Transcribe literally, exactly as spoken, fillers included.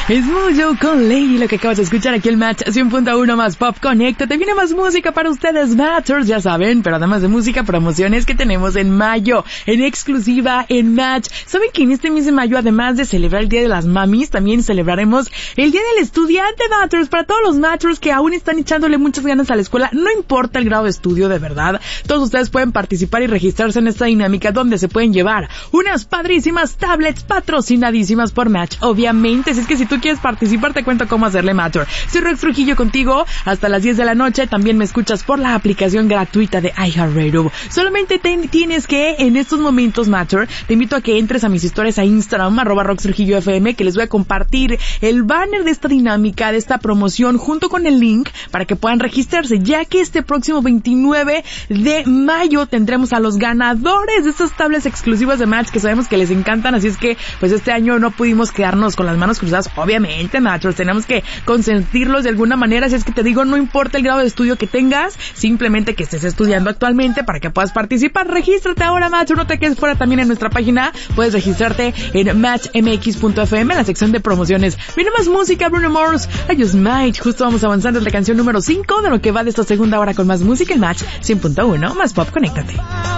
Es Mojo con Lady, lo que acabas de escuchar aquí el Match cien punto uno más Pop. Conéctate, viene más música para ustedes, Matchers, ya saben, pero además de música, promociones que tenemos en mayo, en exclusiva en Match. ¿Saben que en este mes de mayo, además de celebrar el Día de las Mamis, también celebraremos el Día del Estudiante, Matchers? Para todos los Matchers que aún están echándole muchas ganas a la escuela, no importa el grado de estudio, de verdad, todos ustedes pueden participar y registrarse en esta dinámica donde se pueden llevar unas padrísimas tablets patrocinadísimas por Match, obviamente. Si es que si tú quieres participar, te cuento cómo hacerle, Matcher. Soy Rox Trujillo contigo hasta las diez de la noche. También me escuchas por la aplicación gratuita de iHeartRadio. Solamente te, tienes que, en estos momentos, Matcher, te invito a que entres a mis historias a Instagram, arroba Rox Trujillo F M, que les voy a compartir el banner de esta dinámica, de esta promoción, junto con el link para que puedan registrarse, ya que este próximo veintinueve de mayo tendremos a los ganadores de estas tablets exclusivas de Match, que sabemos que les encantan. Así es que, pues este año no pudimos quedarnos con las manos cruzadas, obviamente, Matchers, tenemos que consentirlos de alguna manera. Así es que te digo, no importa el grado de estudio que tengas, simplemente que estés estudiando actualmente para que puedas participar. Regístrate ahora, Matcher, no te quedes fuera. También en nuestra página puedes registrarte en match m x punto f m en la sección de promociones. Viene más música, Bruno Mars, I Just Might. Justo vamos avanzando en la canción número cinco de lo que va de esta segunda hora con más música en Match cien punto uno más Pop. Conéctate.